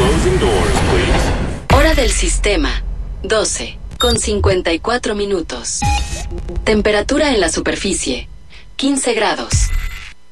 Closing doors, please. Hora del sistema, 12:54. Temperatura en la superficie, 15 grados.